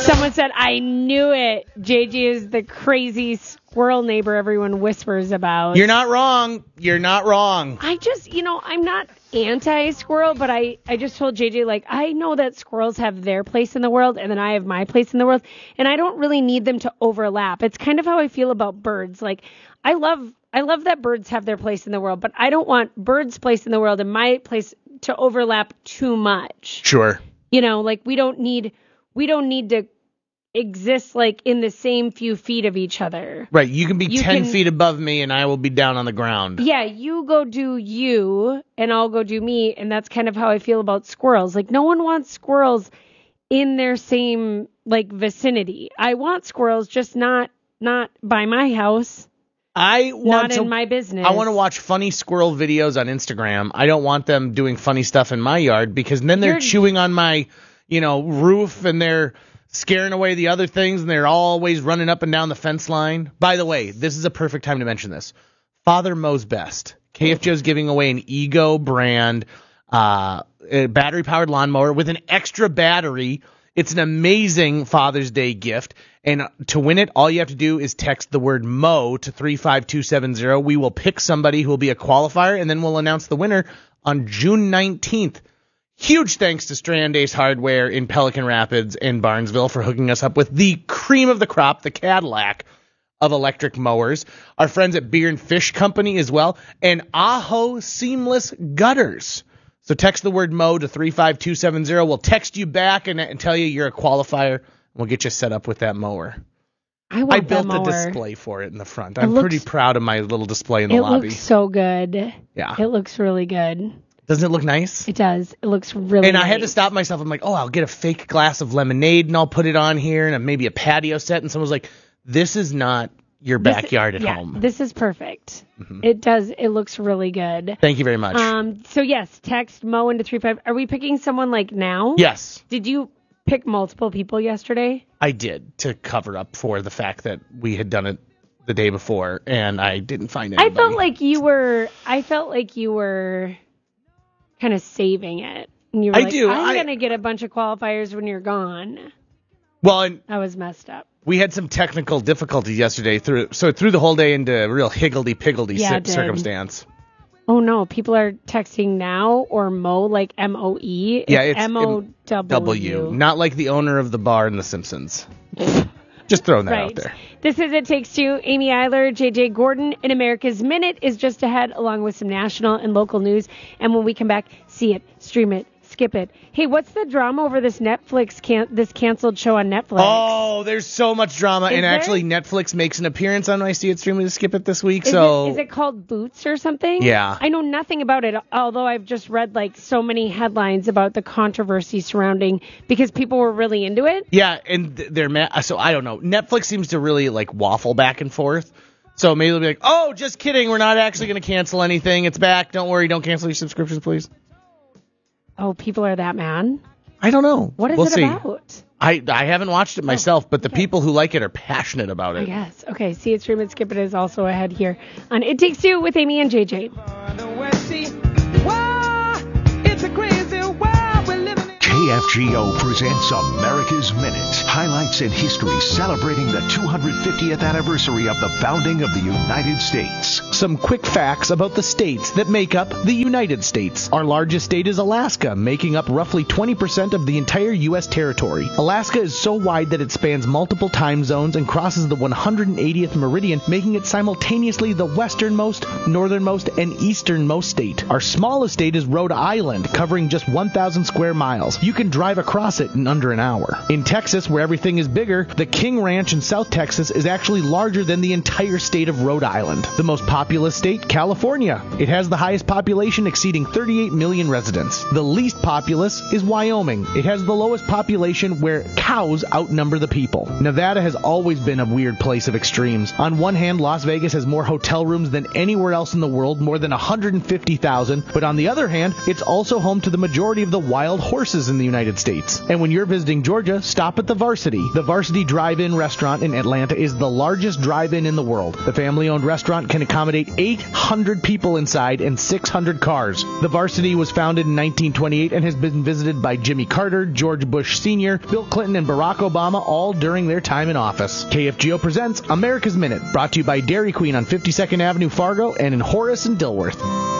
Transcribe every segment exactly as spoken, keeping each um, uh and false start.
Someone said, I knew it. J J is the crazy squirrel neighbor everyone whispers about. You're not wrong. You're not wrong. I just, you know, I'm not anti-squirrel, but I, I just told J J, like, I know that squirrels have their place in the world, and then I have my place in the world, and I don't really need them to overlap. It's kind of how I feel about birds. Like, I love, I love that birds have their place in the world, but I don't want birds' place in the world and my place to overlap too much. Sure. You know, like, we don't need, we don't need to exist like in the same few feet of each other. Right. You can be you ten can, feet above me and I will be down on the ground. Yeah. You go do you and I'll go do me. And that's kind of how I feel about squirrels. Like, no one wants squirrels in their same like vicinity. I want squirrels, just not, not by my house. I want not to, in my business. I want to watch funny squirrel videos on Instagram. I don't want them doing funny stuff in my yard because then they're You're, chewing on my, you know, roof and they're scaring away the other things, and they're always running up and down the fence line. By the way, this is a perfect time to mention this. Father Mo's Best. K F J is giving away an Ego brand uh, battery-powered lawnmower with an extra battery. It's an amazing Father's Day gift. And to win it, all you have to do is text the word Mo to three five two seven zero. We will pick somebody who will be a qualifier, and then we'll announce the winner on June nineteenth. Huge thanks to Strand Ace Hardware in Pelican Rapids and Barnesville for hooking us up with the cream of the crop, the Cadillac of electric mowers. Our friends at Beer and Fish Company as well, and Aho Seamless Gutters. So text the word Mo to three five two seven zero. We'll text you back and, and tell you you're a qualifier. We'll get you set up with that mower. I, want I built that a mower. display for it in the front. I'm looks, pretty proud of my little display in the it lobby. It looks so good. Yeah. It looks really good. Doesn't it look nice? It does. It looks really And nice. I had to stop myself. I'm like, oh, I'll get a fake glass of lemonade and I'll put it on here and maybe a patio set. And someone was like, this is not your This- backyard at yeah, home. This is perfect. Mm-hmm. It does. It looks really good. Thank you very much. Um. So yes, text Mo into three five. Are we picking someone like now? Yes, Did you pick multiple people yesterday? I did, to cover up for the fact that we had done it the day before and I didn't find anybody. I felt like you were. I felt like you were kind of saving it. And you were I like, do. I'm I- gonna get a bunch of qualifiers when you're gone. Well, and I was messed up. we had some technical difficulties yesterday, through so it threw the whole day into a real higgledy-piggledy Yeah, ci- it did. circumstance. Oh no, people are texting now or Mo, like M O E. Yeah, it's M O W, W. not like the owner of the bar in The Simpsons. Just throwing that Right. out there. This is It Takes Two. Amy Eiler, J J Gordon, and America's Minute is just ahead, along with some national and local news. And when we come back, see it, stream it, skip it. Hey, what's the drama over this Netflix can- this canceled show on Netflix? Oh, there's so much drama, Is and there? actually Netflix makes an appearance on I See It Stream to Skip It this week. Is, so it, is it called Boots or something? Yeah. I know nothing about it, although I've just read like so many headlines about the controversy surrounding because people were really into it. yeah, and th- they're mad. So I don't know. Netflix seems to really like waffle back and forth. So maybe they'll be like, "Oh, just kidding. We're not actually going to cancel anything. It's back. Don't worry. Don't cancel your subscriptions, please." Oh, people are that mad? I don't know. What is we'll it see. about? I I haven't watched it myself, but the okay. people who like it are passionate about I it. guess. Okay, see it, stream it, skip it is also ahead here on It Takes Two with Amy and J J. K F G O presents America's Minute. Highlights in history celebrating the two hundred fiftieth anniversary of the founding of the United States. Some quick facts about the states that make up the United States. Our largest state is Alaska, making up roughly twenty percent of the entire U S territory. Alaska is so wide that it spans multiple time zones and crosses the one hundred eightieth meridian, making it simultaneously the westernmost, northernmost, and easternmost state. Our smallest state is Rhode Island, covering just one thousand square miles. You can drive across it in under an hour. In Texas, where everything is bigger, the King Ranch in South Texas is actually larger than the entire state of Rhode Island. The most populous state, California. It has the highest population, exceeding thirty-eight million residents. The least populous is Wyoming. It has the lowest population, where cows outnumber the people. Nevada has always been a weird place of extremes. On one hand, Las Vegas has more hotel rooms than anywhere else in the world, more than one hundred fifty thousand, but on the other hand, it's also home to the majority of the wild horses in the the United States. And when you're visiting Georgia, stop at the Varsity. The Varsity Drive-In Restaurant in Atlanta is the largest drive-in in the world. The family-owned restaurant can accommodate eight hundred people inside and six hundred cars. The Varsity was founded in nineteen twenty-eight and has been visited by Jimmy Carter, George Bush Senior, Bill Clinton, and Barack Obama, all during their time in office. K F G O presents America's Minute, brought to you by Dairy Queen on fifty-second Avenue, Fargo, and in Horace and Dilworth.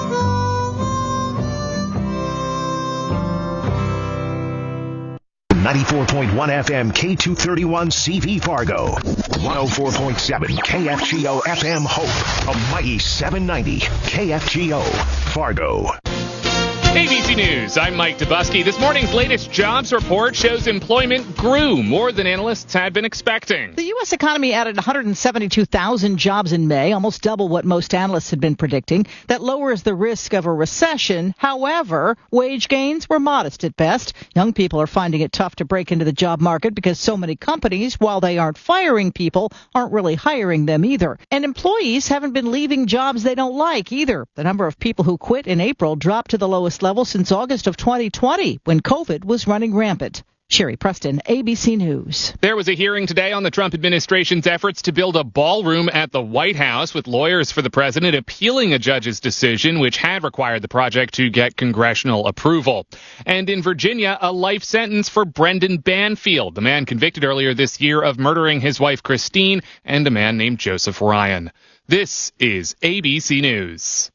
ninety-four point one F M K two thirty-one C V Fargo. one oh four point seven K F G O F M Hope. A mighty seven ninety K F G O Fargo. A B C News, I'm Mike Dubusky. This morning's latest jobs report shows employment grew more than analysts had been expecting. The U S economy added one hundred seventy-two thousand jobs in May, almost double what most analysts had been predicting. That lowers the risk of a recession. However, wage gains were modest at best. Young people are finding it tough to break into the job market because so many companies, while they aren't firing people, aren't really hiring them either. And employees haven't been leaving jobs they don't like either. The number of people who quit in April dropped to the lowest level since August of twenty twenty, when COVID was running rampant. Sherry Preston, A B C News. There was a hearing today on the Trump administration's efforts to build a ballroom at the White House, with lawyers for the president appealing a judge's decision, which had required the project to get congressional approval. And in Virginia, a life sentence for Brendan Banfield, the man convicted earlier this year of murdering his wife Christine and a man named Joseph Ryan. This is A B C News.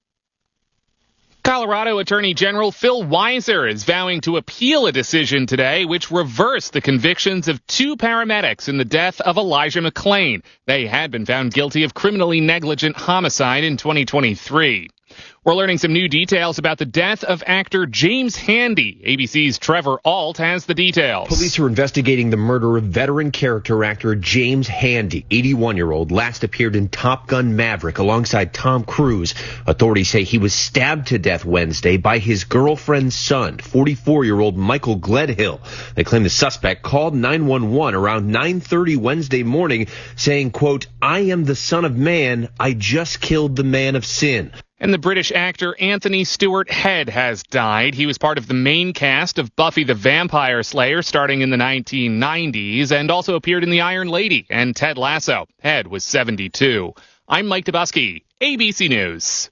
Colorado Attorney General Phil Weiser is vowing to appeal a decision today which reversed the convictions of two paramedics in the death of Elijah McClain. They had been found guilty of criminally negligent homicide in twenty twenty-three. We're learning some new details about the death of actor James Handy. A B C's Trevor Alt has the details. Police are investigating the murder of veteran character actor James Handy, eighty-one-year-old, last appeared in Top Gun Maverick alongside Tom Cruise. Authorities say he was stabbed to death Wednesday by his girlfriend's son, forty-four-year-old Michael Gledhill. They claim the suspect called nine one one around nine thirty Wednesday morning saying, quote, "I am the Son of Man. I just killed the man of sin." And the British actor Anthony Stewart Head has died. He was part of the main cast of Buffy the Vampire Slayer starting in the nineteen nineties and also appeared in The Iron Lady and Ted Lasso. Head was seventy-two. I'm Mike Dubusky, A B C News.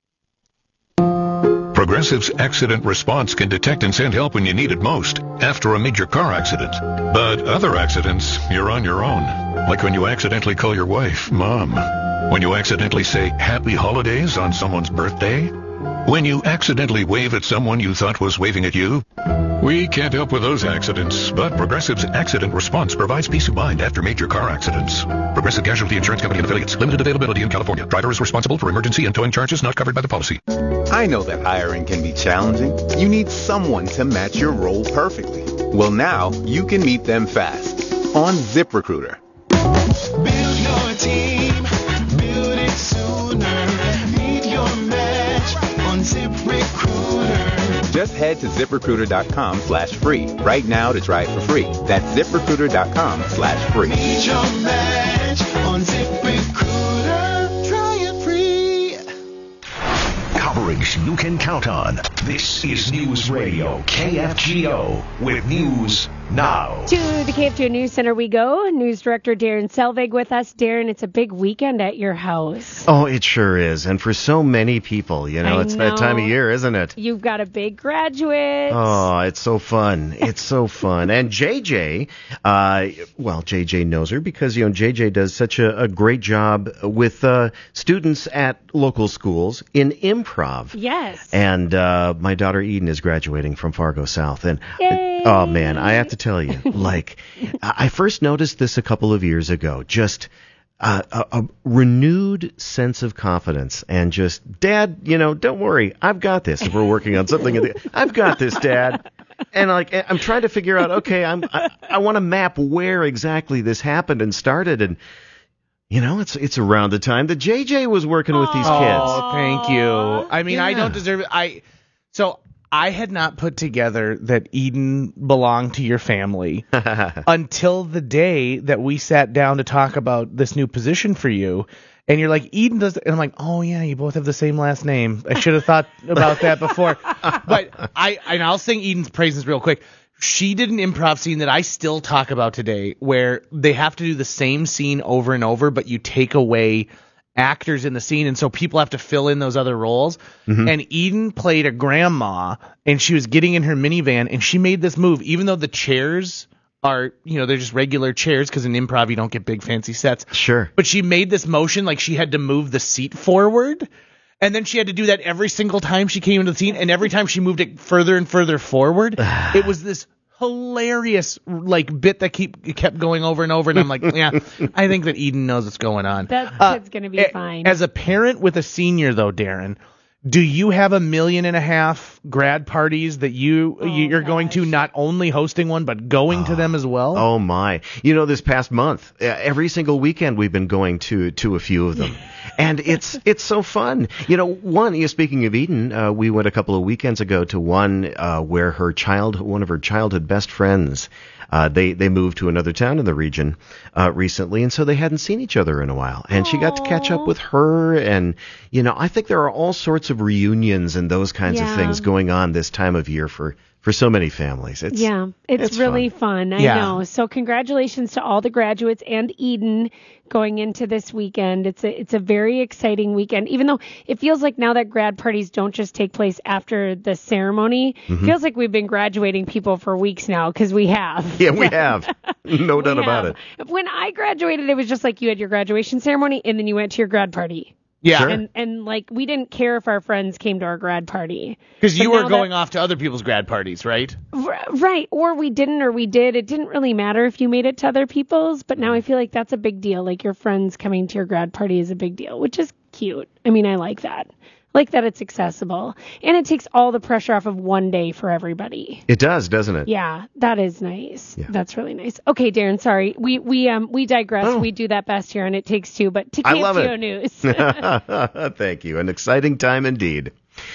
Progressive's accident response can detect and send help when you need it most, after a major car accident. But other accidents, you're on your own. Like when you accidentally call your wife Mom. When you accidentally say Happy Holidays on someone's birthday. When you accidentally wave at someone you thought was waving at you. We can't help with those accidents, but Progressive's accident response provides peace of mind after major car accidents. Progressive Casualty Insurance Company and Affiliates. Limited availability in California. Driver is responsible for emergency and towing charges not covered by the policy. I know that hiring can be challenging. You need someone to match your role perfectly. Well, now you can meet them fast on ZipRecruiter. Build your team. Build it sooner. Meet your match on ZipRecruiter. Just head to ZipRecruiter.com slash free right now to try it for free. That's ZipRecruiter.com slash free. Meet your match on ZipRecruiter. Try it free. Coverage you can count on. This is News Radio K F G O with News Now. To the K F G O News Center we go. News Director Darren Selvig with us. Darren, it's a big weekend at your house. Oh, it sure is. And for so many people, you know, I it's know. that time of year, isn't it? You've got a big graduate. Oh, it's so fun. It's so fun. And J J, uh, well, J J knows her because, you know, J J does such a, a great job with uh, students at local schools in improv. Yes. And uh, my daughter Eden is graduating from Fargo South. And Yay. oh, man, I have to tell you, like, I first noticed this a couple of years ago. Just uh, a, a renewed sense of confidence and just, Dad, you know, don't worry, I've got this. If we're working on something, I've got this, Dad. And like, I'm trying to figure out, okay, I'm, I, I want to map where exactly this happened and started. And, you know, it's it's around the time that J J was working with these kids. Oh, thank you. I mean, Yeah. I don't deserve it. I so I had not put together that Eden belonged to your family until the day that we sat down to talk about this new position for you. And you're like, Eden does, and I'm like, oh yeah, you both have the same last name. I should have thought about that before. But I, and I'll sing Eden's praises real quick. She did an improv scene that I still talk about today, where they have to do the same scene over and over, but you take away actors in the scene, and so people have to fill in those other roles. Mm-hmm. And Eden played a grandma, and she was getting in her minivan, and she made this move, even though the chairs are, you know, they're just regular chairs, because in improv you don't get big fancy sets. Sure. But she made this motion like she had to move the seat forward, and then she had to do that every single time she came into the scene, and every time she moved it further and further forward, it was this hilarious like bit that keep kept going over and over, and I'm like, yeah, I think that Eden knows what's going on. That uh, kid's gonna be fine. As a parent with a senior though, Darren, do you have a million and a half grad parties that you, oh, you're gosh. going to, not only hosting one, but going oh, to them as well? Oh, my. You know, this past month, uh, every single weekend we've been going to to a few of them. And it's it's so fun. You know, one, you know, speaking of Eden, uh, we went a couple of weekends ago to one uh, where her child, one of her childhood best friends, Uh, they, they moved to another town in the region uh, recently, and so they hadn't seen each other in a while. And Aww. She got to catch up with her, and, you know, I think there are all sorts of reunions and those kinds yeah. of things going on this time of year for, for so many families. It's, yeah, it's, it's really fun. fun. I yeah. know. So congratulations to all the graduates and Eden going into this weekend. It's a it's a very exciting weekend, even though it feels like now that grad parties don't just take place after the ceremony. Mm-hmm. It feels like we've been graduating people for weeks now, because we have. Yeah, we have. No doubt we about have. it. When I graduated, it was just like you had your graduation ceremony and then you went to your grad party. Yeah. Sure. And and like we didn't care if our friends came to our grad party. Because you But were now going that- off to other people's grad parties, right? R- Right. Or we didn't or we did. It didn't really matter if you made it to other people's. But now I feel like that's a big deal. Like your friends coming to your grad party is a big deal, which is cute. I mean, I like that. I like that it's accessible. And it takes all the pressure off of one day for everybody. It does, doesn't it? Yeah, that is nice. Yeah. That's really nice. Okay, Darren, sorry. We we um we digress. Oh. We do that best here, and it takes two. But to I love K F G O it. News. Thank you. An exciting time indeed.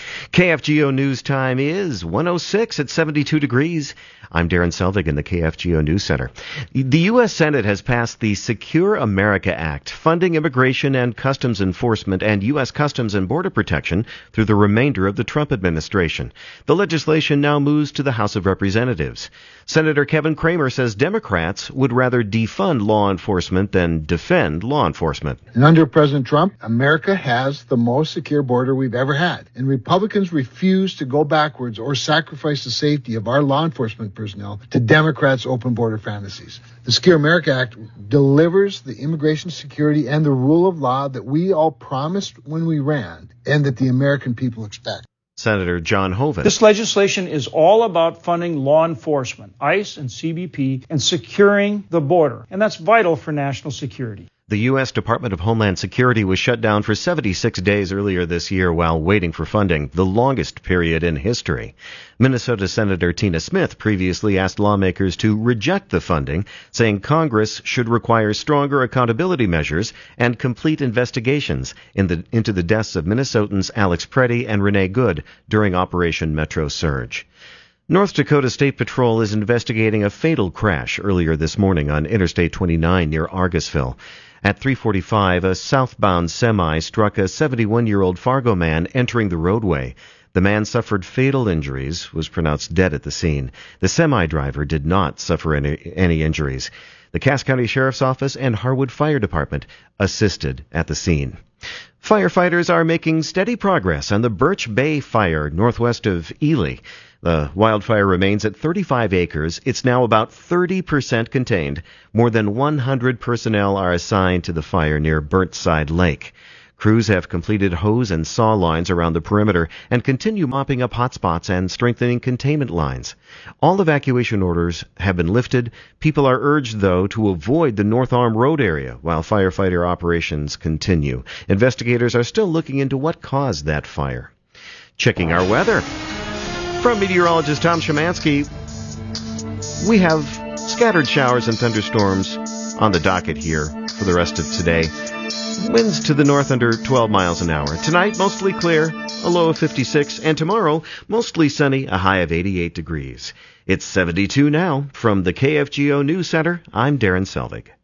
K F G O News time is one oh six at seventy-two degrees. I'm Darren Selvig in the K F G O News Center. The U S Senate has passed the Secure America Act, funding immigration and customs enforcement and U S Customs and Border Protection through the remainder of the Trump administration. The legislation now moves to the House of Representatives. Senator Kevin Cramer says Democrats would rather defund law enforcement than defend law enforcement. And under President Trump, America has the most secure border we've ever had. And Republicans refuse to go backwards or sacrifice the safety of our law enforcement personnel to Democrats' open border fantasies. The Secure America Act delivers the immigration security and the rule of law that we all promised when we ran and that the American people expect. Senator John Hoeven. This legislation is all about funding law enforcement, ICE and C B P, and securing the border. And that's vital for national security. The U S Department of Homeland Security was shut down for seventy-six days earlier this year while waiting for funding, the longest period in history. Minnesota Senator Tina Smith previously asked lawmakers to reject the funding, saying Congress should require stronger accountability measures and complete investigations in the, into the deaths of Minnesotans Alex Preddy and Renee Good during Operation Metro Surge. North Dakota State Patrol is investigating a fatal crash earlier this morning on Interstate twenty-nine near Argusville. At three forty-five, a southbound semi struck a seventy-one-year-old Fargo man entering the roadway. The man suffered fatal injuries, was pronounced dead at the scene. The semi-driver did not suffer any, any injuries. The Cass County Sheriff's Office and Harwood Fire Department assisted at the scene. Firefighters are making steady progress on the Birch Bay fire northwest of Ely. The wildfire remains at thirty-five acres. It's now about thirty percent contained. More than one hundred personnel are assigned to the fire near Burnside Lake. Crews have completed hose and saw lines around the perimeter and continue mopping up hotspots and strengthening containment lines. All evacuation orders have been lifted. People are urged, though, to avoid the North Arm Road area while firefighter operations continue. Investigators are still looking into what caused that fire. Checking our weather. From meteorologist Tom Szymanski, we have scattered showers and thunderstorms on the docket here for the rest of today. Winds to the north under twelve miles an hour. Tonight, mostly clear, a low of fifty-six, and tomorrow, mostly sunny, a high of eighty-eight degrees. It's seventy-two now. From the K F G O News Center, I'm Darren Selvig.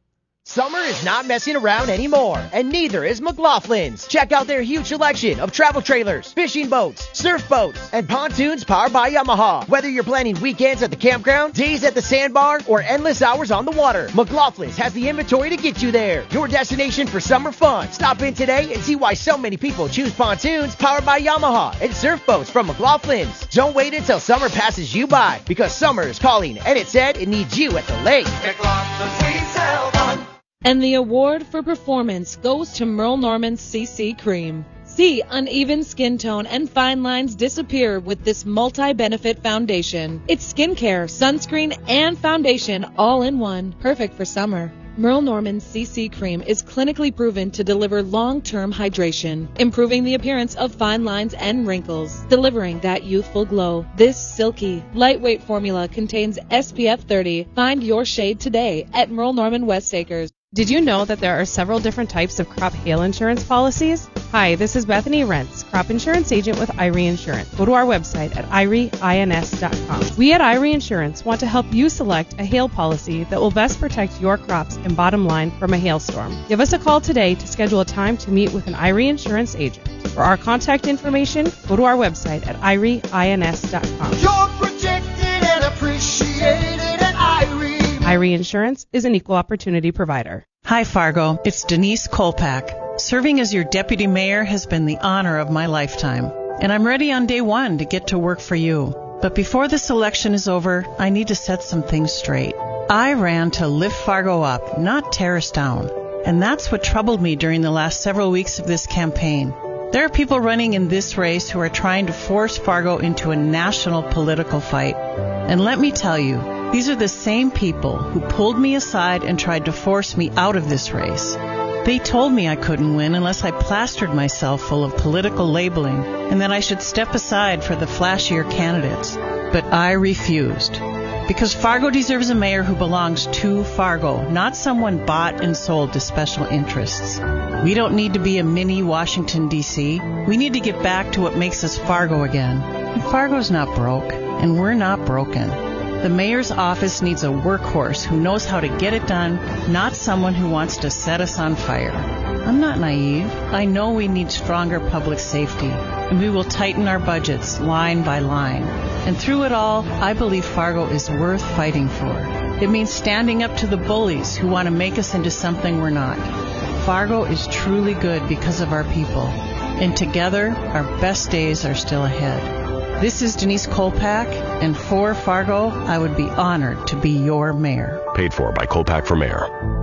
Summer is not messing around anymore, and neither is McLaughlin's. Check out their huge selection of travel trailers, fishing boats, surf boats, and pontoons powered by Yamaha. Whether you're planning weekends at the campground, days at the sandbar, or endless hours on the water, McLaughlin's has the inventory to get you there. Your destination for summer fun. Stop in today and see why so many people choose pontoons powered by Yamaha and surf boats from McLaughlin's. Don't wait until summer passes you by, because summer is calling, and it said it needs you at the lake. McLaughlin's, we sell fun. And the award for performance goes to Merle Norman's C C Cream. See uneven skin tone and fine lines disappear with this multi-benefit foundation. It's skincare, sunscreen, and foundation all in one. Perfect for summer. Merle Norman's C C Cream is clinically proven to deliver long-term hydration, improving the appearance of fine lines and wrinkles, delivering that youthful glow. This silky, lightweight formula contains S P F thirty. Find your shade today at Merle Norman West Acres. Did you know that there are several different types of crop hail insurance policies? Hi, this is Bethany Rentz, crop insurance agent with Irie Insurance. Go to our website at irie ins dot com. We at Irie Insurance want to help you select a hail policy that will best protect your crops and bottom line from a hailstorm. Give us a call today to schedule a time to meet with an Irie Insurance agent. For our contact information, go to our website at irie ins dot com. You're protected and appreciated at Irie. Irie Insurance is an equal opportunity provider. Hi, Fargo. It's Denise Kolpak. Serving as your deputy mayor has been the honor of my lifetime, and I'm ready on day one to get to work for you. But before this election is over, I need to set some things straight. I ran to lift Fargo up, not tear us down. And that's what troubled me during the last several weeks of this campaign. There are people running in this race who are trying to force Fargo into a national political fight. And let me tell you, these are the same people who pulled me aside and tried to force me out of this race. They told me I couldn't win unless I plastered myself full of political labeling and that I should step aside for the flashier candidates. But I refused. Because Fargo deserves a mayor who belongs to Fargo, not someone bought and sold to special interests. We don't need to be a mini Washington, D C We need to get back to what makes us Fargo again. And Fargo's not broke, and we're not broken. The mayor's office needs a workhorse who knows how to get it done, not someone who wants to set us on fire. I'm not naive. I know we need stronger public safety, and we will tighten our budgets line by line. And through it all, I believe Fargo is worth fighting for. It means standing up to the bullies who want to make us into something we're not. Fargo is truly good because of our people, and together, our best days are still ahead. This is Denise Kolpak, and for Fargo, I would be honored to be your mayor. Paid for by Kolpak for Mayor.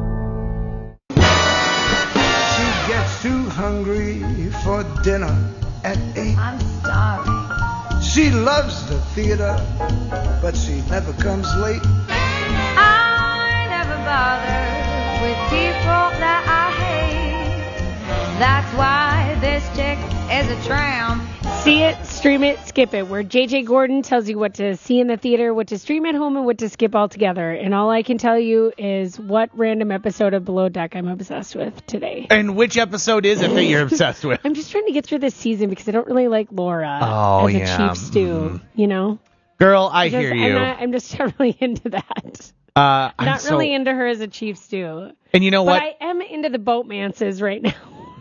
She gets too hungry for dinner at eight. I'm starving. She loves the theater, but she never comes late. I never bother with people that I hate. That's why this chick is a tramp. See it, stream it, skip it, where J J Gordon tells you what to see in the theater, what to stream at home, and what to skip altogether. And all I can tell you is what random episode of Below Deck I'm obsessed with today. And which episode is it that you're obsessed with? I'm just trying to get through this season because I don't really like Laura oh, as yeah. a chief stew, mm. you know? Girl, I just, hear you. I'm, not, I'm just not really into that. Uh, I'm not so... really into her as a chief stew. And you know but what? I am into the boatmances right now.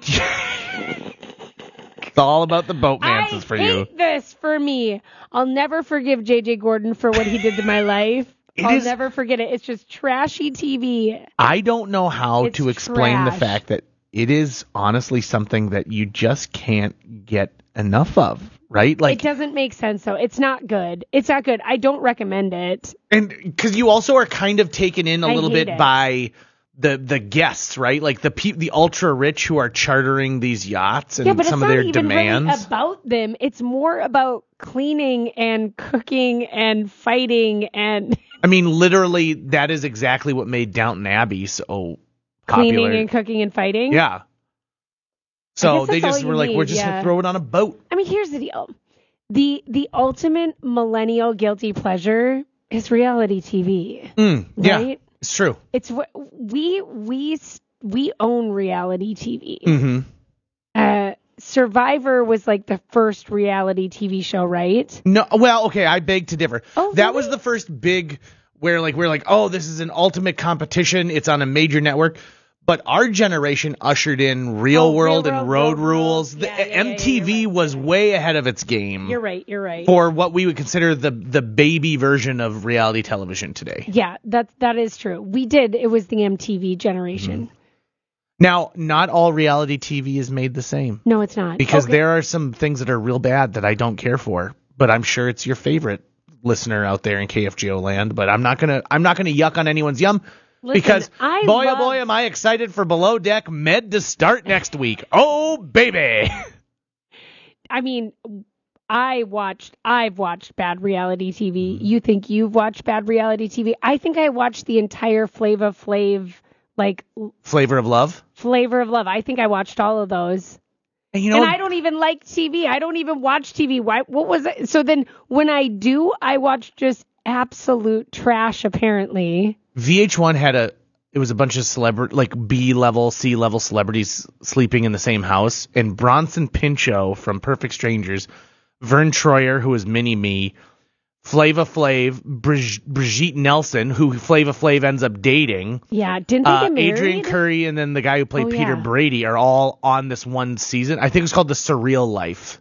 It's all about the boatmances for you. I hate this for me. I'll never forgive J J Gordon for what he did to my life. It I'll is, never forget it. It's just trashy T V. I don't know how it's to explain trash. the fact that it is honestly something that you just can't get enough of, right? Like it doesn't make sense though. It's not good. It's not good. I don't recommend it. And because you also are kind of taken in a I little hate bit it. by the the guests, right? Like the pe- the ultra rich who are chartering these yachts and yeah, but some it's of not their even demands. really about them. It's more about cleaning and cooking and fighting and I mean, literally, that is exactly what made Downton Abbey so popular. cleaning and cooking and fighting. Yeah. So guess they that's just all were you like, need, we're just yeah. gonna throw it on a boat. I mean, here's the deal. The the ultimate millennial guilty pleasure is reality T V. Mm, yeah, right? It's true. It's what we we we own reality T V. Mm-hmm. Uh, Survivor was like the first reality T V show, right? No, well, okay, I beg to differ. Oh, that really? was the first big where like we're like, oh, this is an ultimate competition. It's on a major network. But our generation ushered in Real Oh, World Real and World, Road Rules. The Yeah, yeah, yeah, M T V you're right, was way ahead of its game You're right. You're right. for what we would consider the the baby version of reality television today. Yeah, that that is true. We did. It was the M T V generation. Now, not all reality T V is made the same. No, it's not. Because Okay. there are some things that are real bad that I don't care for, but I'm sure it's your favorite listener out there in K F G O land. But I'm not gonna I'm not gonna yuck on anyone's yum. Listen, because I boy love- oh boy am I excited for Below Deck Med to start next week. Oh baby. I mean, I watched. I've watched bad reality T V. You think you've watched bad reality T V? I think I watched the entire Flava Flav, like Flavor of Love. Flavor of Love. I think I watched all of those. And you know, and I don't even like T V. I don't even watch T V. Why? What was it? So then, when I do, I watch just absolute trash. Apparently. V H one had a it was a bunch of celebrity like B level, C level celebrities sleeping in the same house, and Bronson Pinchot from Perfect Strangers, Vern Troyer, who was Mini Me, Flava Flav, Brig- Brigitte Nelson, who Flava Flav ends up dating, Yeah. Didn't they uh, get married? Adrian Curry, and then the guy who played Oh, Peter yeah. Brady are all on this one season. I think it was called The Surreal Life.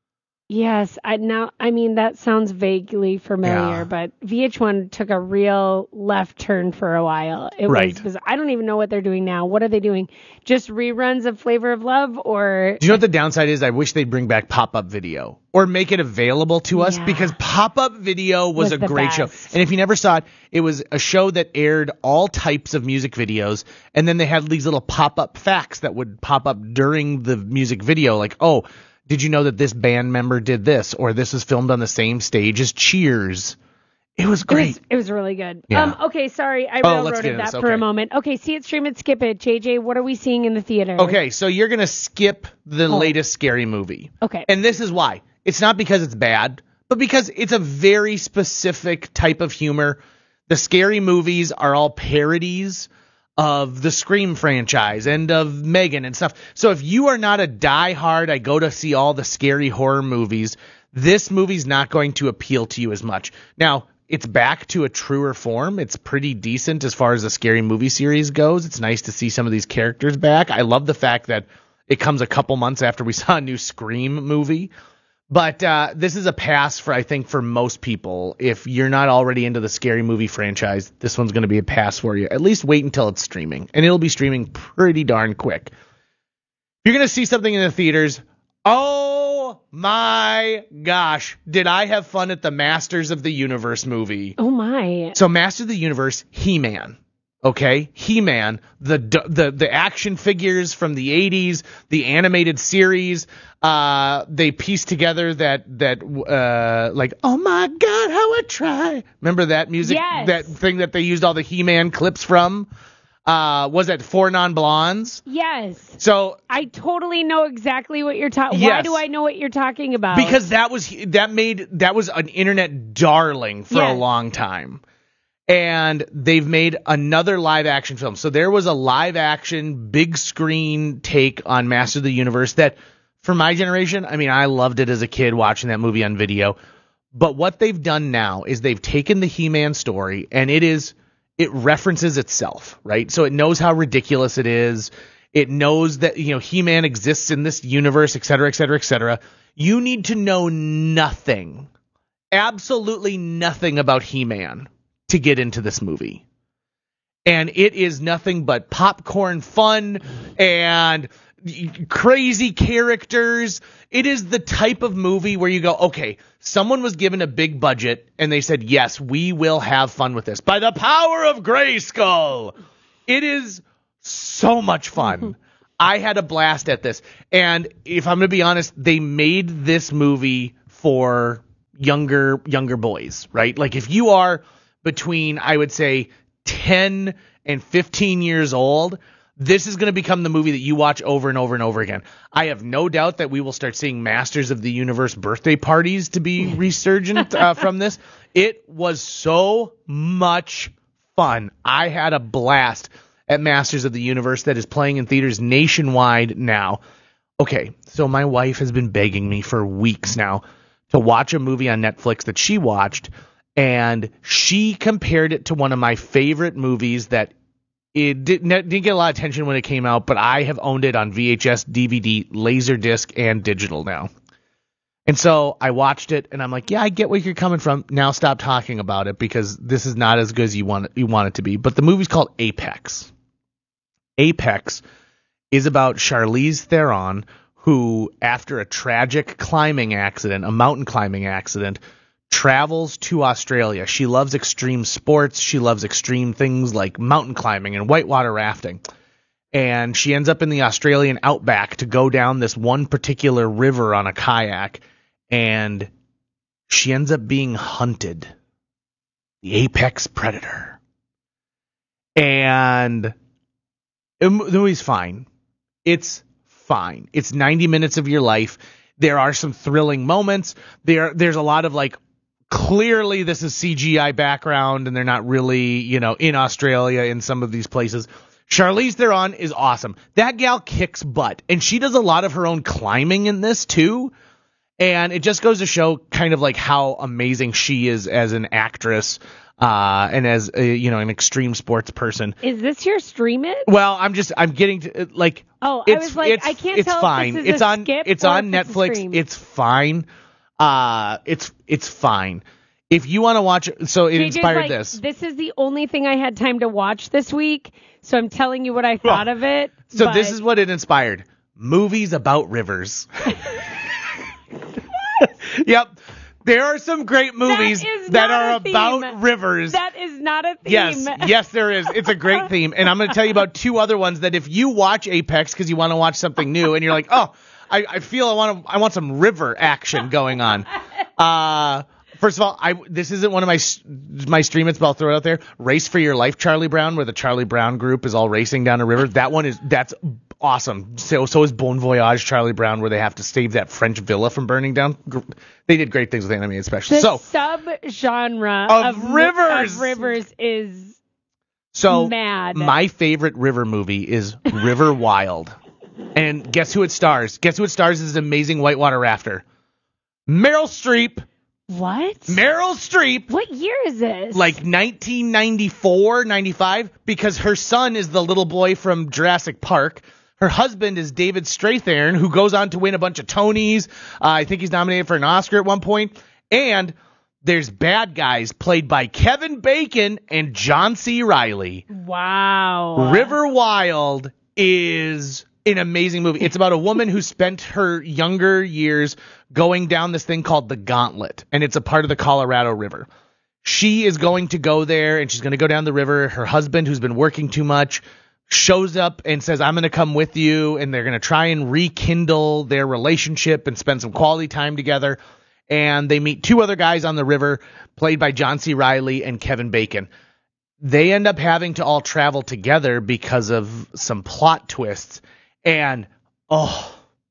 Yes, I now I mean that sounds vaguely familiar, Yeah. but V H one took a real left turn for a while. It Right. was bizarre. I don't even know what they're doing now. What are they doing? Just reruns of Flavor of Love or Do you know what the downside is? I wish they'd bring back pop-up video or make it available to us, Yeah. because pop-up video was, Was a the great show. best. And if you never saw it, it was a show that aired all types of music videos, and then they had these little pop-up facts that would pop up during the music video, like, oh, did you know that this band member did this, or this was filmed on the same stage as Cheers? It was It great. was, it was really good. Yeah. Um, okay, sorry, I Oh, let's get railroaded into that this. for a Okay. moment. Okay, see it, stream it, skip it. J J, what are we seeing in the theater? Okay, so you're going to skip the Oh. latest scary movie. Okay. And this is why. It's not because it's bad, but because it's a very specific type of humor. The scary movies are all parodies of the Scream franchise and of Megan and stuff. So if you are not a diehard, I go to see all the scary horror movies, this movie's not going to appeal to you as much. Now, it's back to a truer form. It's pretty decent as far as the scary movie series goes. It's nice to see some of these characters back. I love the fact that it comes a couple months after we saw a new Scream movie. But uh, this is a pass for, I think, for most people. If you're not already into the scary movie franchise, this one's going to be a pass for you. At least wait until it's streaming. And it'll be streaming pretty darn quick. You're going to see something in the theaters. Oh my gosh. Did I have fun at the Masters of the Universe movie? Oh my. So Masters of the Universe, He-Man. Okay, He-Man, the the the action figures from the eighties, the animated series. Uh, they pieced together that that uh like, oh my God, how I try. Remember that music? Yes. That thing that they used all the He-Man clips from. Uh, was that Four Non-Blondes? Yes. So I totally know exactly what you're talking. Why Yes. do I know what you're talking about? because that was that made that was an internet darling for a Yes. long time. And they've made another live action film. So there was a live action big screen take on Master of the Universe that, for my generation, I mean, I loved it as a kid watching that movie on video. But what they've done now is they've taken the He-Man story and it is it references itself, right? So it knows how ridiculous it is. It knows that, you know, He-Man exists in this universe, et cetera, et cetera, et cetera. You need to know nothing, absolutely nothing about He-Man to get into this movie. And it is nothing but popcorn fun and crazy characters. It is the type of movie where you go, okay, someone was given a big budget and they said, yes, we will have fun with this. By the power of Grayskull. It is so much fun. I had a blast at this. And if I'm going to be honest, they made this movie for younger, younger boys, right? Like if you are between, I would say, ten and fifteen years old, this is going to become the movie that you watch over and over and over again. I have no doubt that we will start seeing Masters of the Universe birthday parties to be resurgent uh, from this. It was so much fun. I had a blast at Masters of the Universe that is playing in theaters nationwide now. Okay, so my wife has been begging me for weeks now to watch a movie on Netflix that she watched, And she compared it to one of my favorite movies that it didn't, didn't get a lot of attention when it came out, but I have owned it on V H S, D V D, Laserdisc, and digital now. And so I watched it, and I'm like, yeah, I get where you're coming from. Now stop talking about it because this is not as good as you want it, you want it to be. But the movie's called Apex. Apex is about Charlize Theron, who, after a tragic climbing accident, a mountain climbing accident, travels to Australia. She loves extreme sports. She loves extreme things like mountain climbing and whitewater rafting. And she ends up in the Australian outback to go down this one particular river on a kayak. And she ends up being hunted. The apex predator. And the movie's fine. It's fine. It's ninety minutes of your life. There are some thrilling moments. There, there's a lot of like, clearly this is C G I background and they're not really, you know, in Australia in some of these places. Charlize Theron is awesome. That gal kicks butt. And she does a lot of her own climbing in this too. And it just goes to show kind of like how amazing she is as an actress uh, and as, a, you know, an extreme sports person. Is this your stream it? Well, I'm just, I'm getting to, like, oh, it's, I was like, it's, I can't it's tell fine. if this is it's a on, skip it's or on if it's a Netflix. stream. It's fine. Uh, it's, it's fine. If you want to watch it, so it J J's inspired like, this. This is the only thing I had time to watch this week, so I'm telling you what I thought of it. So but... this is what it inspired. Movies about rivers. Yep. There are some great movies that, that are about rivers. That is not a theme. Yes, yes, there is. It's a great theme. And I'm going to tell you about two other ones that if you watch Apex because you want to watch something new and you're like, oh, I, I feel I want to, I want some river action going on. Uh, first of all, I this isn't one of my my stream it's, but I'll throw it out there. Race for Your Life, Charlie Brown, where the Charlie Brown group is all racing down a river. That one is that's awesome. So so is Bon Voyage, Charlie Brown, where they have to save that French villa from burning down. They did great things with animated specials. The so sub-genre of, of rivers of rivers is so mad. My favorite river movie is River Wild. And guess who it stars? Guess who it stars as an amazing whitewater rafter? Meryl Streep. What? Meryl Streep. What year is this? Like nineteen ninety-four, ninety-five, because her son is the little boy from Jurassic Park. Her husband is David Strathairn, who goes on to win a bunch of Tonys. Uh, I think he's nominated for an Oscar at one point. And there's bad guys played by Kevin Bacon and John C. Reilly. Wow. River Wild is an amazing movie. It's about a woman who spent her younger years going down this thing called the Gauntlet, and it's a part of the Colorado River. She is going to go there, and she's going to go down the river. Her husband, who's been working too much, shows up and says, I'm going to come with you, and they're going to try and rekindle their relationship and spend some quality time together. And they meet two other guys on the river, played by John C. Reilly and Kevin Bacon. They end up having to all travel together because of some plot twists. And, oh,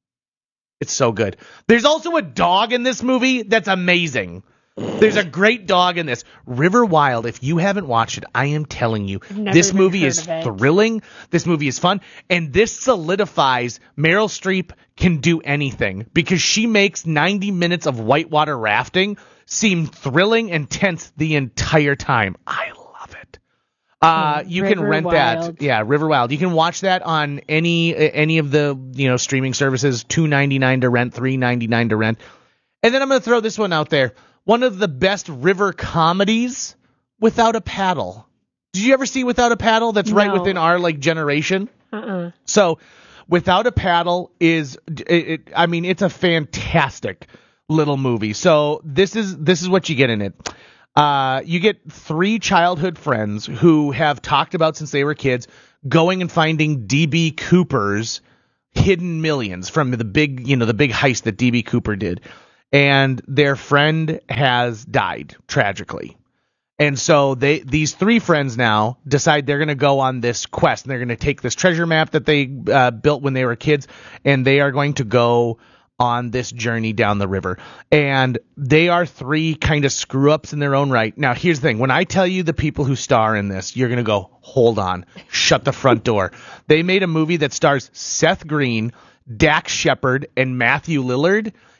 it's so good. There's also a dog in this movie that's amazing. There's a great dog in this. River Wild, if you haven't watched it, I am telling you, this movie is thrilling. This movie is fun. And this solidifies Meryl Streep can do anything because she makes ninety minutes of whitewater rafting seem thrilling and tense the entire time. I love it. Uh, you River can rent Wild. that. Yeah, River Wild. You can watch that on any any of the, you know, streaming services. two ninety-nine to rent, three ninety-nine to rent. And then I'm going to throw this one out there. One of the best river comedies, Without a Paddle. Did you ever see Without a Paddle? That's right No. within our like generation. Uh-uh. So, Without a Paddle is, it, it, I mean, it's a fantastic little movie. So this is this is what you get in it. Uh, you get three childhood friends who have talked about since they were kids going and finding D B. Cooper's hidden millions from the big, you know, the big heist that D B. Cooper did. And their friend has died tragically. And so they these three friends now decide they're going to go on this quest. And they're going to take this treasure map that they uh, built when they were kids, and they are going to go on this journey down the river. And they are three kind of screw-ups in their own right. Now, here's the thing. When I tell you the people who star in this, you're going to go, hold on, shut the front door. They made a movie that stars Seth Green, Dax Shepard, and Matthew Lillard.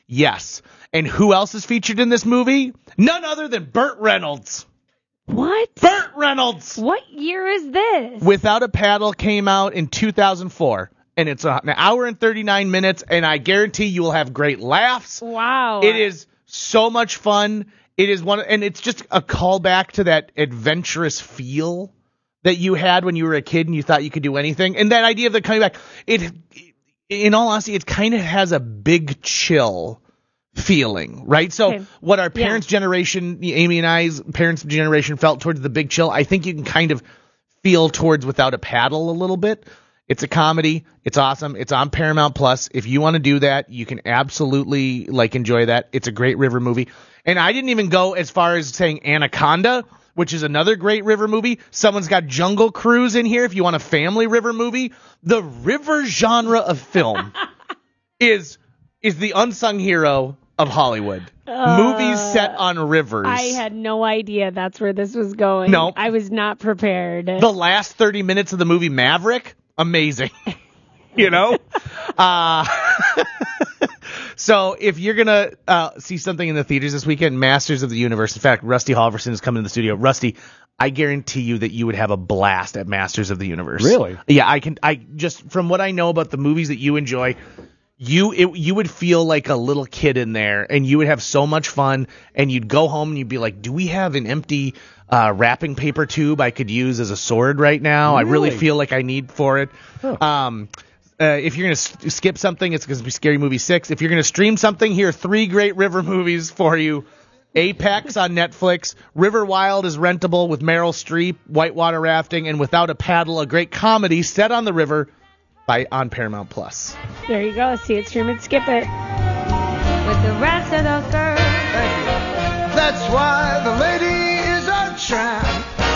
Yes. And who else is featured in this movie? None other than Burt Reynolds. What? Burt Reynolds. What year is this? Without a Paddle came out in two thousand four. And it's an hour and thirty-nine minutes, and I guarantee you will have great laughs. Wow. It is so much fun. It is one, and it's just a callback to that adventurous feel that you had when you were a kid and you thought you could do anything. And that idea of the coming back, it, in all honesty, it kind of has a Big Chill feeling, right? So Okay. what our parents' Yeah. generation, Amy and I's parents' generation felt towards the Big Chill, I think you can kind of feel towards Without a Paddle a little bit. It's a comedy. It's awesome. It's on Paramount Plus. If you want to do that, you can absolutely like enjoy that. It's a great river movie. And I didn't even go as far as saying Anaconda, which is another great river movie. Someone's got Jungle Cruise in here if you want a family river movie. The river genre of film is is the unsung hero of Hollywood. Uh, Movies set on rivers. I had no idea that's where this was going. No. I was not prepared. The last thirty minutes of the movie Maverick, amazing. You know? uh, so if you're going to uh, see something in the theaters this weekend, Masters of the Universe. In fact, Rusty Halverson is coming to the studio. Rusty, I guarantee you that you would have a blast at Masters of the Universe. Really? Yeah, I can. I just from what I know about the movies that you enjoy, you it, you would feel like a little kid in there, and you would have so much fun. And you'd go home and you'd be like, "Do we have an empty uh, wrapping paper tube I could use as a sword right now? Really? I really feel like I need for it." Huh. Um, uh, if you're gonna s- skip something, it's going to be Scary Movie six. If you're gonna stream something, here are three great river movies for you. Apex on Netflix, River Wild is rentable with Meryl Streep, whitewater rafting, and Without a Paddle, a great comedy set on the river by on Paramount Plus. There you go. See it, stream it, skip it. With the rest of those girls. That's why the lady is a tramp.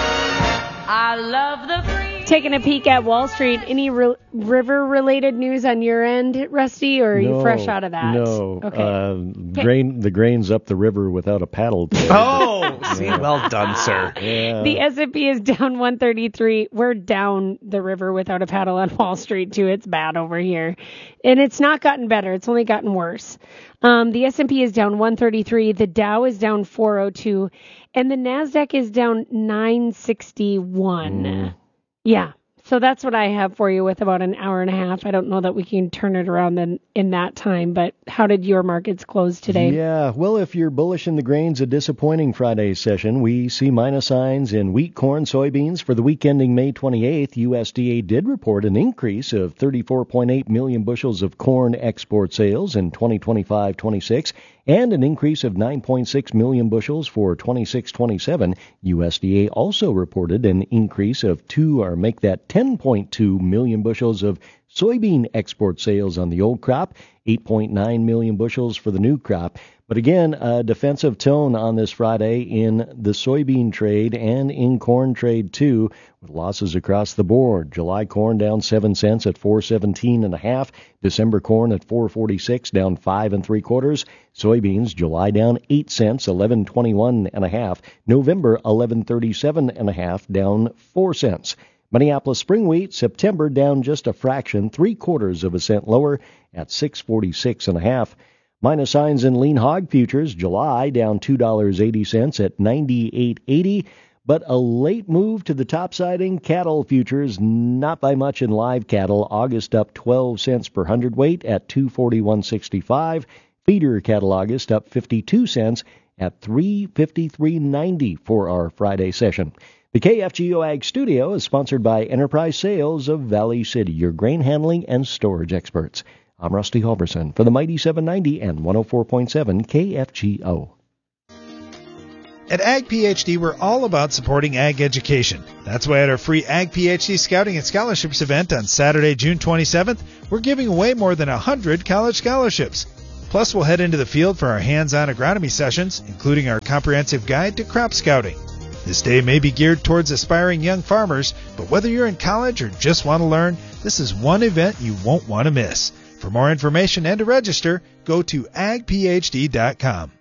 I love the free. Taking a peek at Wall Street. Any re- river-related news on your end, Rusty, or are you No, fresh out of that? No. Okay. Uh, grain, the grain's up the river without a paddle. today. Oh, see, well done, sir. Yeah. The S and P is down one thirty-three. We're down the river without a paddle on Wall Street, too. It's bad over here. And it's not gotten better. It's only gotten worse. Um, the S and P is down one thirty-three. The Dow is down four oh two. And the NASDAQ is down nine sixty-one. Mm. Yeah. So that's what I have for you with about an hour and a half. I don't know that we can turn it around in, in that time, but how did your markets close today? Yeah, well, if you're bullish in the grains, a disappointing Friday session. We see minus signs in wheat, corn, soybeans. For the week ending May twenty-eighth, U S D A did report an increase of thirty-four point eight million bushels of corn export sales in twenty twenty-five twenty-six and an increase of nine point six million bushels for twenty-six twenty-seven. U S D A also reported an increase of two, or make that ten point two million bushels of soybean export sales on the old crop, eight point nine million bushels for the new crop. But again, a defensive tone on this Friday in the soybean trade and in corn trade too, with losses across the board. July corn down seven cents at four seventeen and a half. December corn at four forty-six, down five and three quarters. Soybeans, July down eight cents, eleven twenty-one and a half. November eleven thirty-seven and a half, down four cents. Minneapolis spring wheat, September down just a fraction, three quarters of a cent lower at six forty-six and a half. Minus signs in lean hog futures, July down two dollars and eighty cents at ninety-eight eighty. But a late move to the topside in cattle futures, not by much in live cattle. August up twelve cents per hundredweight at two forty-one sixty-five. Feeder cattle August up fifty-two cents at three fifty-three ninety for our Friday session. The K F G O Ag Studio is sponsored by Enterprise Sales of Valley City, your grain handling and storage experts. I'm Rusty Halverson for the Mighty seven ninety and one oh four point seven K F G O. At Ag PhD, we're all about supporting ag education. That's why at our free Ag PhD Scouting and Scholarships event on Saturday, June twenty-seventh, we're giving away more than one hundred college scholarships. Plus, we'll head into the field for our hands-on agronomy sessions, including our comprehensive guide to crop scouting. This day may be geared towards aspiring young farmers, but whether you're in college or just want to learn, this is one event you won't want to miss. For more information and to register, go to ag p h d dot com.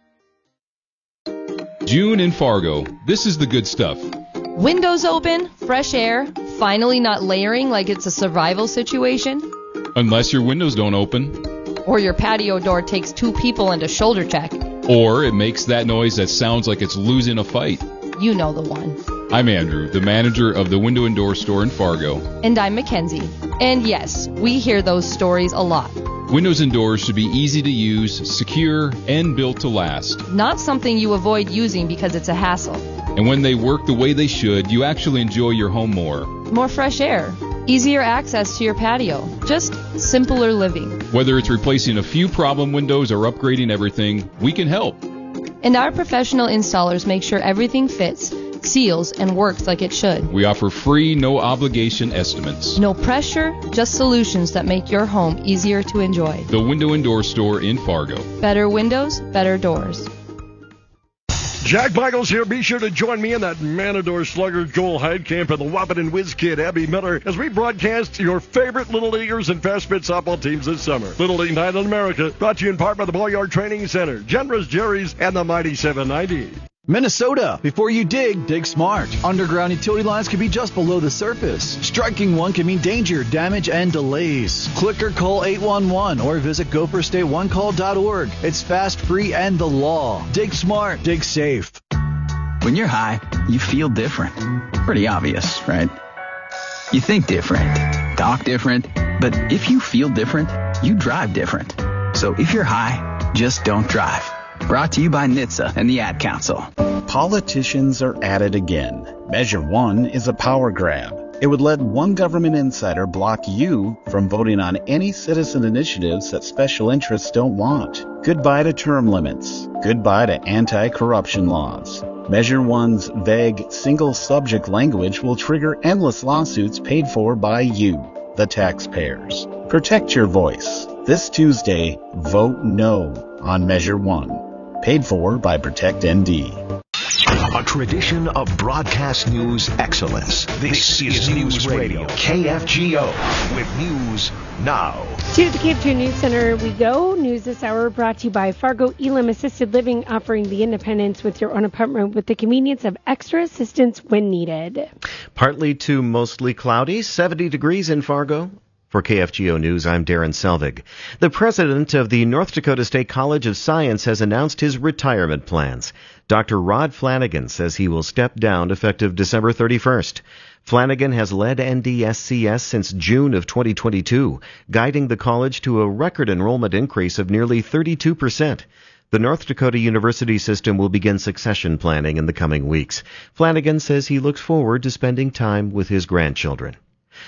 June in Fargo. This is the good stuff. Windows open, fresh air, finally not layering like it's a survival situation. Unless your windows don't open. Or your patio door takes two people and a shoulder check. Or it makes that noise that sounds like it's losing a fight. You know the one. I'm Andrew, the manager of the Window and Door store in Fargo. And I'm Mackenzie. And yes, we hear those stories a lot. Windows and doors should be easy to use, secure, and built to last. Not something you avoid using because it's a hassle. And when they work the way they should, you actually enjoy your home more. More fresh air. Easier access to your patio. Just simpler living. Whether it's replacing a few problem windows or upgrading everything, we can help. And our professional installers make sure everything fits, seals, and works like it should. We offer free, no-obligation estimates. No pressure, just solutions that make your home easier to enjoy. The Window and Door store in Fargo. Better windows, better doors. Jack Michaels here. Be sure to join me in that Matador Slugger Joel Heidkamp and the Wahpeton Whiz Kid Abby Miller as we broadcast your favorite Little Leaguers and Fast Pitch softball teams this summer. Little League Night in America, brought to you in part by the Ball Yard Training Center, Generous Jerry's, and the Mighty seven ninety. Minnesota, before you dig, dig smart. Underground utility lines can be just below the surface. Striking one can mean danger, damage, and delays. Click or call eight one one or visit go first state one call dot org. It's fast, free, and the law. Dig smart, dig safe. When you're high, you feel different. Pretty obvious, right? You think different, talk different, but if you feel different, you drive different. So if you're high, just don't drive. Brought to you by N H T S A and the Ad Council. Politicians are at it again. Measure one is a power grab. It would let one government insider block you from voting on any citizen initiatives that special interests don't want. Goodbye to term limits. Goodbye to anti-corruption laws. Measure one's vague, single-subject language will trigger endless lawsuits paid for by you, the taxpayers. Protect your voice. This Tuesday, vote no on Measure one. Paid for by Protect N D. A tradition of broadcast news excellence. This, this is News Radio, K F G O, with news now. To the K F G O News Center we go. News this hour brought to you by Fargo Elam Assisted Living, offering the independence with your own apartment with the convenience of extra assistance when needed. Partly to mostly cloudy, seventy degrees in Fargo. For K F G O News, I'm Darren Selvig. The president of the North Dakota State College of Science has announced his retirement plans. Doctor Rod Flanagan says he will step down effective December thirty-first. Flanagan has led N D S C S since June of twenty twenty-two, guiding the college to a record enrollment increase of nearly thirty-two percent. The North Dakota University system will begin succession planning in the coming weeks. Flanagan says he looks forward to spending time with his grandchildren.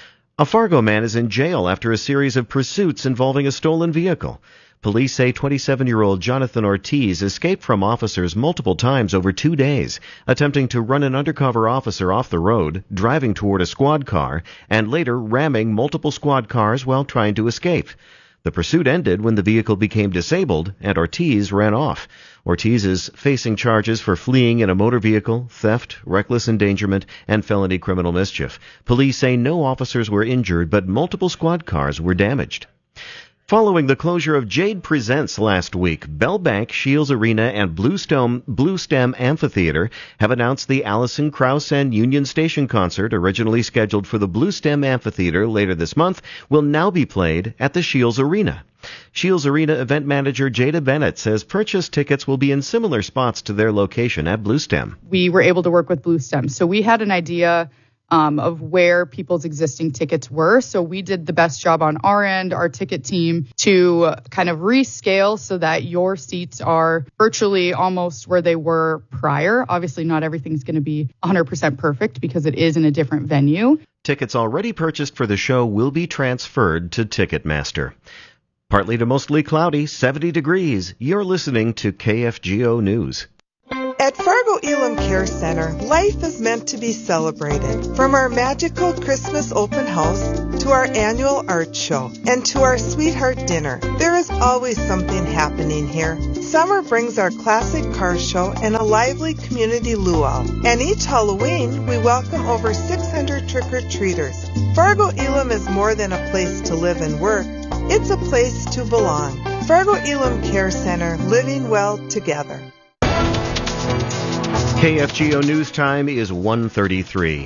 A Fargo man is in jail after a series of pursuits involving a stolen vehicle. Police say twenty-seven-year-old Jonathan Ortiz escaped from officers multiple times over two days, attempting to run an undercover officer off the road, driving toward a squad car, and later ramming multiple squad cars while trying to escape. The pursuit ended when the vehicle became disabled and Ortiz ran off. Ortiz is facing charges for fleeing in a motor vehicle, theft, reckless endangerment, and felony criminal mischief. Police say no officers were injured, but multiple squad cars were damaged. Following the closure of Jade Presents last week, Bell Bank, Shields Arena, and Bluestem, Bluestem Amphitheater have announced the Alison Krauss and Union Station concert, originally scheduled for the Bluestem Amphitheater later this month, will now be played at the Shields Arena. Shields Arena event manager Jada Bennett says purchase tickets will be in similar spots to their location at Bluestem. We were able to work with Bluestem, so we had an idea Um, of where people's existing tickets were. So we did the best job on our end, our ticket team, to kind of rescale so that your seats are virtually almost where they were prior. Obviously, not everything's going to be one hundred percent perfect because it is in a different venue. Tickets already purchased for the show will be transferred to Ticketmaster. Partly to mostly cloudy, seventy degrees. You're listening to K F G O News. At Fargo Elam Care Center, life is meant to be celebrated. From our magical Christmas open house to our annual art show and to our sweetheart dinner, there is always something happening here. Summer brings our classic car show and a lively community luau. And each Halloween, we welcome over six hundred trick-or-treaters. Fargo Elam is more than a place to live and work. It's a place to belong. Fargo Elam Care Center, living well together. K F G O News time is one thirty-three.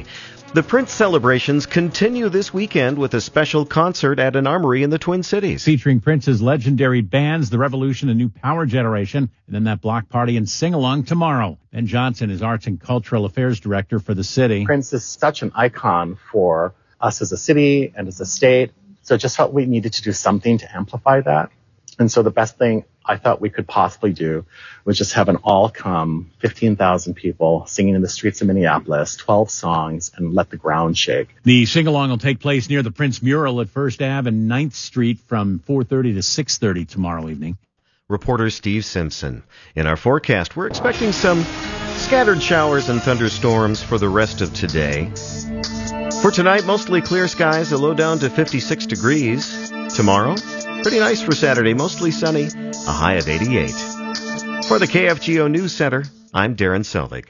The Prince celebrations continue this weekend with a special concert at an armory in the Twin Cities. Featuring Prince's legendary bands, The Revolution and New Power Generation, and then that block party and sing-along tomorrow. Ben Johnson is Arts and Cultural Affairs Director for the city. Prince is such an icon for us as a city and as a state, so just felt we needed to do something to amplify that. And so the best thing I thought we could possibly do was just have an all-come fifteen thousand people singing in the streets of Minneapolis, twelve songs, and let the ground shake. The sing-along will take place near the Prince mural at First Avenue and ninth Street from four thirty to six thirty tomorrow evening. Reporter Steve Simpson. In our forecast, we're expecting some scattered showers and thunderstorms for the rest of today. For tonight, mostly clear skies, a low down to fifty-six degrees. Tomorrow, pretty nice for Saturday, mostly sunny, a high of eighty-eight. For the K F G O News Center, I'm Darren Selvig.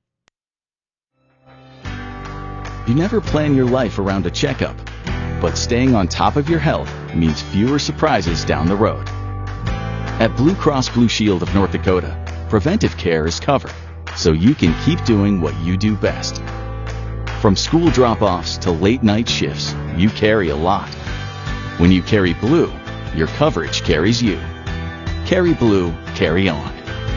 You never plan your life around a checkup, but staying on top of your health means fewer surprises down the road. At Blue Cross Blue Shield of North Dakota, preventive care is covered, so you can keep doing what you do best. From school drop-offs to late-night shifts, you carry a lot. When you carry Blue, your coverage carries you. Carry Blue, carry on.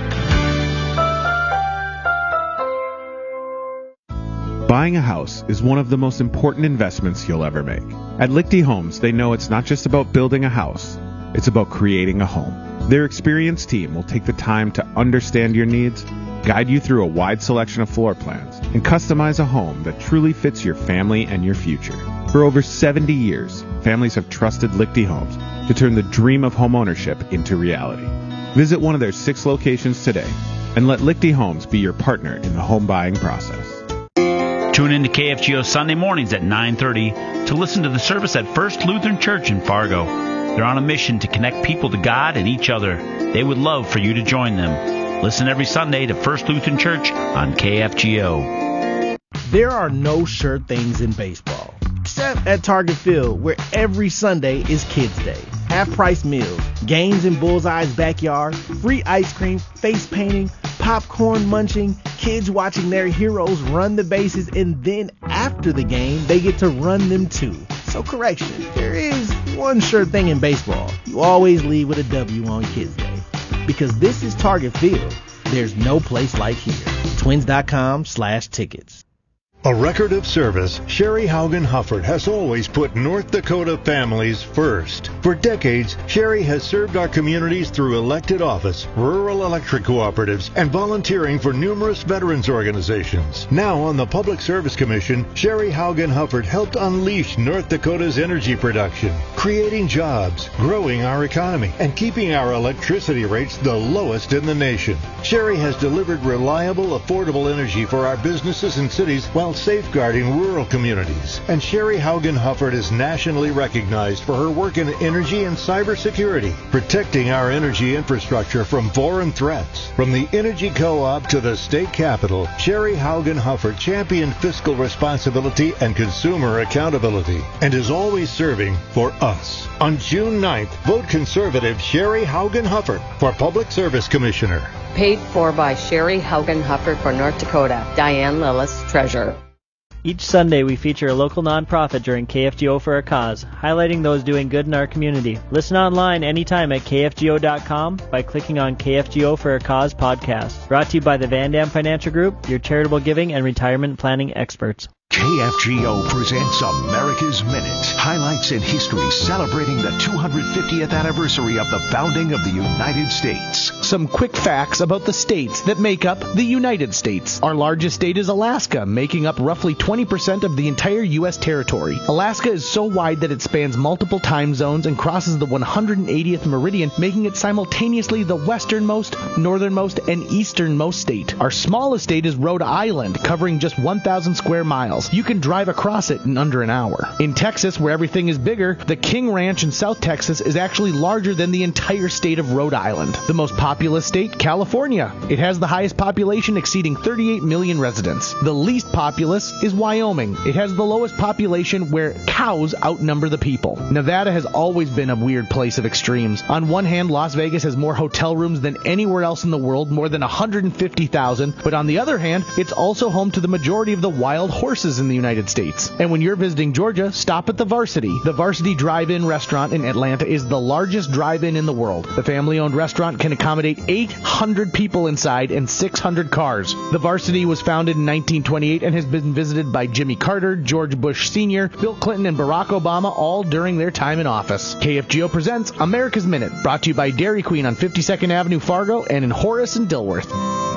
Buying a house is one of the most important investments you'll ever make. At Lichty Homes, they know it's not just about building a house, it's about creating a home. Their experienced team will take the time to understand your needs, guide you through a wide selection of floor plans, and customize a home that truly fits your family and your future. For over seventy years, families have trusted Lichty Homes to turn the dream of homeownership into reality. Visit one of their six locations today and let Lichty Homes be your partner in the home buying process. Tune in to K F G O Sunday mornings at nine thirty to listen to the service at First Lutheran Church in Fargo. They're on a mission to connect people to God and each other. They would love for you to join them. Listen every Sunday to First Lutheran Church on K F G O. There are no sure things in baseball, except at Target Field, where every Sunday is Kids Day. Half-price meals, games in Bullseye's backyard, free ice cream, face painting, popcorn munching, kids watching their heroes run the bases, and then after the game, they get to run them too. So correction, there is one sure thing in baseball. You always leave with a W on Kids Day. Because this is Target Field. There's no place like here. Twins.com slash tickets. A record of service, Sherry Haugen Hufford has always put North Dakota families first. For decades, Sherry has served our communities through elected office, rural electric cooperatives, and volunteering for numerous veterans organizations. Now on the Public Service Commission, Sherry Haugen Hufford helped unleash North Dakota's energy production, creating jobs, growing our economy, and keeping our electricity rates the lowest in the nation. Sherry has delivered reliable, affordable energy for our businesses and cities while safeguarding rural communities. And Sherry Haugen Hufford is nationally recognized for her work in energy and cybersecurity, protecting our energy infrastructure from foreign threats. From the Energy Co-op to the state capitol, Sherry Haugen Hufford championed fiscal responsibility and consumer accountability, and is always serving for us. On June ninth, vote conservative Sherry Haugen Hufford for Public Service Commissioner. Paid for by Sherry Haugen Hufford for North Dakota. Diane Lillis, Treasurer. Each Sunday, we feature a local nonprofit during K F G O for a Cause, highlighting those doing good in our community. Listen online anytime at K F G O dot com by clicking on K F G O for a Cause podcast. Brought to you by the Van Dam Financial Group, your charitable giving and retirement planning experts. K F G O presents America's Minute. Highlights in history celebrating the two hundred fiftieth anniversary of the founding of the United States. Some quick facts about the states that make up the United States. Our largest state is Alaska, making up roughly twenty percent of the entire U S territory. Alaska is so wide that it spans multiple time zones and crosses the one hundred eightieth meridian, making it simultaneously the westernmost, northernmost, and easternmost state. Our smallest state is Rhode Island, covering just one thousand square miles. You can drive across it in under an hour. In Texas, where everything is bigger, the King Ranch in South Texas is actually larger than the entire state of Rhode Island. The most populous state, California. It has the highest population, exceeding thirty-eight million residents. The least populous is Wyoming. It has the lowest population, where cows outnumber the people. Nevada has always been a weird place of extremes. On one hand, Las Vegas has more hotel rooms than anywhere else in the world, more than one hundred fifty thousand, but on the other hand, it's also home to the majority of the wild horses in the United States. And when you're visiting Georgia, stop at the Varsity. The Varsity Drive-In restaurant in Atlanta is the largest drive-in in the world. The family-owned restaurant can accommodate eight hundred people inside and six hundred cars. The Varsity was founded in nineteen twenty-eight and has been visited by Jimmy Carter, George Bush Senior, Bill Clinton, and Barack Obama, all during their time in office. K F G O presents America's Minute, brought to you by Dairy Queen on fifty-second Avenue, Fargo, and in Horace and Dilworth.